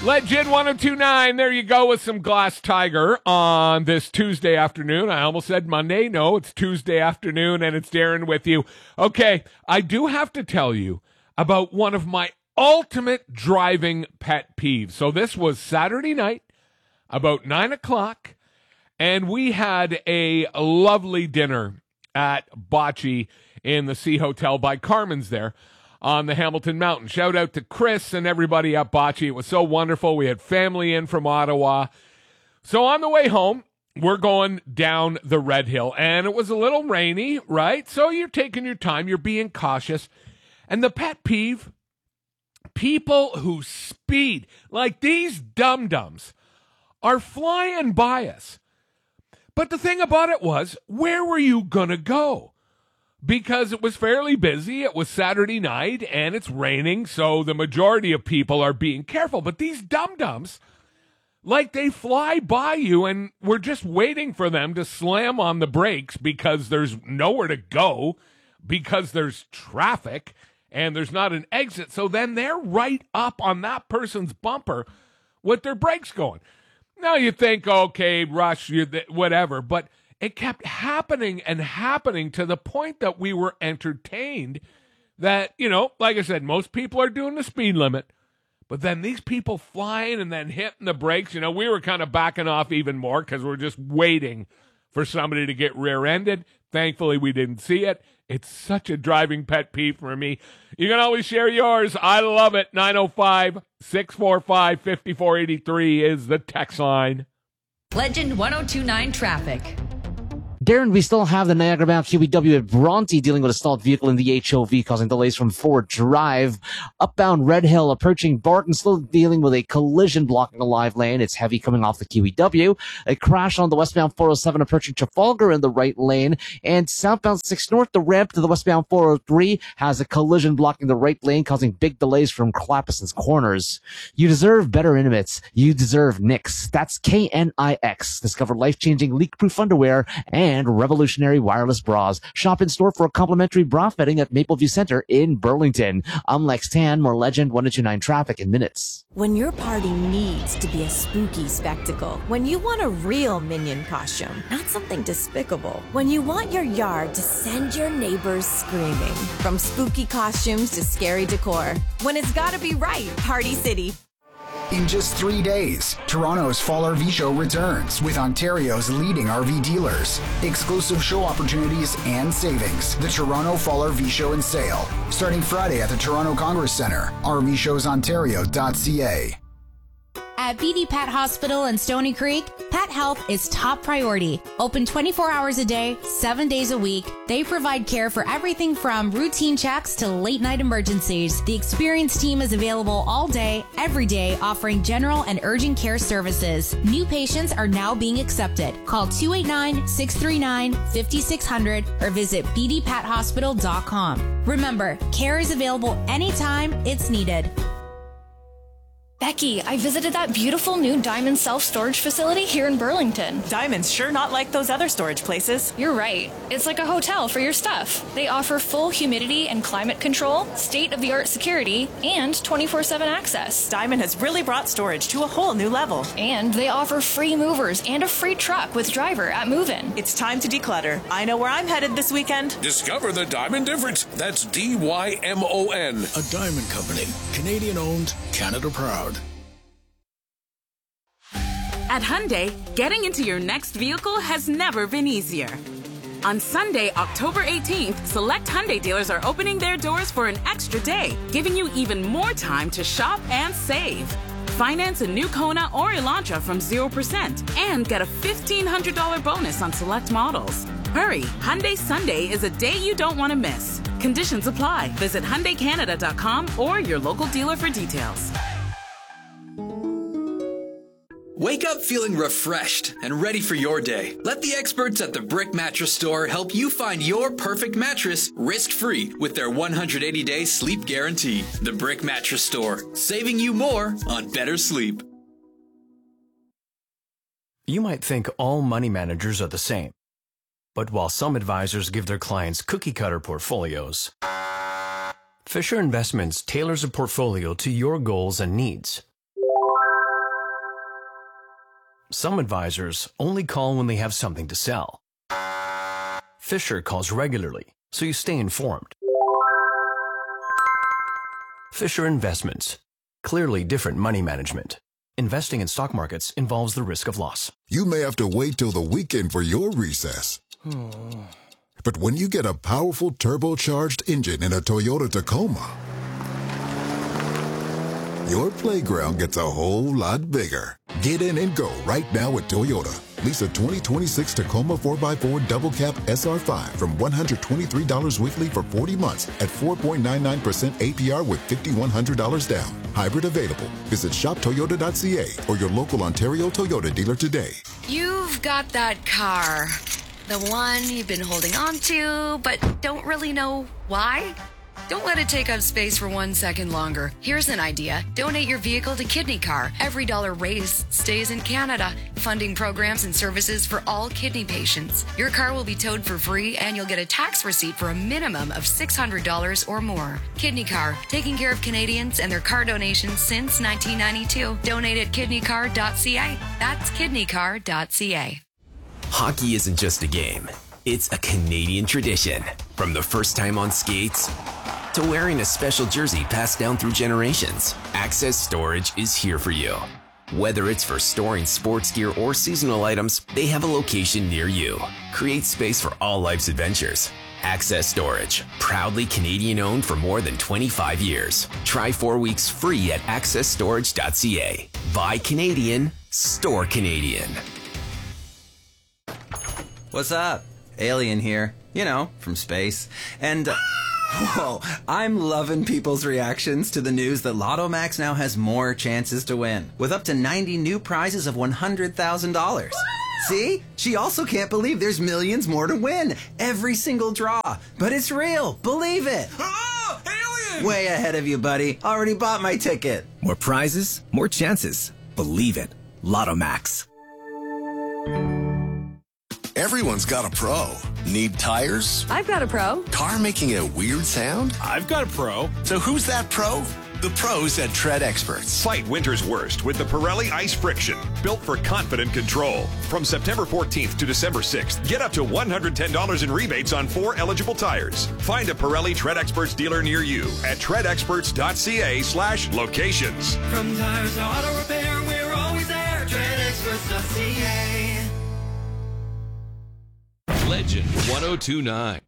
Legend 1029, there you go with some Glass Tiger on this Tuesday afternoon. I almost said Monday. No, it's Tuesday afternoon, and it's Darren with you. Okay, I do have to tell you about one of my ultimate driving pet peeves. So this was Saturday night, about 9 o'clock, and we had a lovely dinner at Bocce in the Sea Hotel by Carmen's there on the Hamilton Mountain. Shout out to Chris and everybody at Bocce. It was so wonderful. We had family in from Ottawa. So on the way home, we're going down the Red Hill, and it was a little rainy, right? So you're taking your time. You're being cautious. And the pet peeve, people who speed, like these dum-dums, are flying by us. But the thing about it was, where were you going to go? Because it was fairly busy. It was Saturday night, and it's raining, so the majority of people are being careful. But these dum-dums, like they fly by you, and we're just waiting for them to slam on the brakes because there's nowhere to go, because there's traffic, and there's not an exit. So then they're right up on that person's bumper with their brakes going. Now you think, okay, rush, whatever, but it kept happening and happening to the point that we were entertained that, you know, like I said, most people are doing the speed limit, but then these people flying and then hitting the brakes, you know, we were kind of backing off even more because we're just waiting for somebody to get rear-ended. Thankfully, we didn't see it. It's such a driving pet peeve for me. You can always share yours. I love it. 905-645-5483 is the text line. Legend 1029 traffic. Darren, we still have the Niagara-bound QEW at Bronte dealing with a stalled vehicle in the HOV, causing delays from Ford Drive. Upbound Red Hill approaching Barton, still dealing with a collision blocking a live lane. It's heavy coming off the QEW. A crash on the westbound 407 approaching Trafalgar in the right lane. And southbound 6 North, the ramp to the westbound 403 has a collision blocking the right lane, causing big delays from Clapperson's corners. You deserve better intimates. You deserve Knix. That's KNIX. Discover life-changing leak-proof underwear and revolutionary wireless bras. Shop in store for a complimentary bra fitting at Mapleview Center in Burlington. I'm Lex Tan, more Legend 1029 traffic in minutes. When your party needs to be a spooky spectacle, when you want a real Minion costume, not something despicable, when you want your yard to send your neighbors screaming, from spooky costumes to scary decor, when it's gotta be right, Party City. In just 3 days, Toronto's Fall RV Show returns with Ontario's leading RV dealers. Exclusive show opportunities and savings. The Toronto Fall RV Show and Sale. Starting Friday at the Toronto Congress Centre. RVShowsOntario.ca. At BD Pat Hospital in Stony Creek, pet health is top priority. Open 24 hours a day, 7 days a week. They provide care for everything from routine checks to late night emergencies. The experienced team is available all day, every day, offering general and urgent care services. New patients are now being accepted. Call 289-639-5600 or visit bdpathospital.com. Remember, care is available anytime it's needed. Becky, I visited that beautiful new Diamond self-storage facility here in Burlington. Diamond's sure not like those other storage places. You're right. It's like a hotel for your stuff. They offer full humidity and climate control, state-of-the-art security, and 24/7 access. Diamond has really brought storage to a whole new level. And they offer free movers and a free truck with driver at move-in. It's time to declutter. I know where I'm headed this weekend. Discover the Diamond difference. That's DYMON. A Diamond Company. Canadian-owned, Canada proud. At Hyundai, getting into your next vehicle has never been easier. On Sunday, October 18th, select Hyundai dealers are opening their doors for an extra day, giving you even more time to shop and save. Finance a new Kona or Elantra from 0% and get a $1,500 bonus on select models. Hurry, Hyundai Sunday is a day you don't want to miss. Conditions apply. Visit HyundaiCanada.com or your local dealer for details. Wake up feeling refreshed and ready for your day. Let the experts at the Brick Mattress Store help you find your perfect mattress risk-free with their 180-day sleep guarantee. The Brick Mattress Store, saving you more on better sleep. You might think all money managers are the same. But while some advisors give their clients cookie-cutter portfolios, Fisher Investments tailors a portfolio to your goals and needs. Some advisors only call when they have something to sell. Fisher calls regularly, so you stay informed. Fisher Investments. Clearly different money management. Investing in stock markets involves the risk of loss. You may have to wait till the weekend for your recess. But when you get a powerful turbocharged engine in a Toyota Tacoma, your playground gets a whole lot bigger. Get in and go right now at Toyota. Lease a 2026 Tacoma 4x4 Double Cab SR5 from $123 weekly for 40 months at 4.99% APR with $5,100 down. Hybrid available. Visit shoptoyota.ca or your local Ontario Toyota dealer today. You've got that car. The one you've been holding on to, but don't really know why? Don't let it take up space for 1 second longer. Here's an idea. Donate your vehicle to Kidney Car. Every dollar raised stays in Canada, funding programs and services for all kidney patients. Your car will be towed for free, and you'll get a tax receipt for a minimum of $600 or more. Kidney Car, taking care of Canadians and their car donations since 1992. Donate at kidneycar.ca. That's kidneycar.ca. Hockey isn't just a game. It's a Canadian tradition. From the first time on skates to wearing a special jersey passed down through generations, Access Storage is here for you. Whether it's for storing sports gear or seasonal items, they have a location near you. Create space for all life's adventures. Access Storage, proudly Canadian owned for more than 25 years. Try 4 weeks free at accessstorage.ca. Buy Canadian, store Canadian. What's up? Alien here, you know, from space. And, whoa, I'm loving people's reactions to the news that Lotto Max now has more chances to win, with up to 90 new prizes of $100,000. See? She also can't believe there's millions more to win. Every single draw. But it's real. Believe it. Oh, alien! Way ahead of you, buddy. Already bought my ticket. More prizes, more chances. Believe it. Lotto Max. Everyone's got a pro. Need tires? I've got a pro. Car making a weird sound? I've got a pro. So who's that pro? The pros at Tread Experts. Fight winter's worst with the Pirelli Ice Friction, built for confident control. From September 14th to December 6th, get up to $110 in rebates on 4 eligible tires. Find a Pirelli Tread Experts dealer near you at treadexperts.ca/locations. From tires to auto repair, we're always there. TreadExperts.ca. Legend 1029.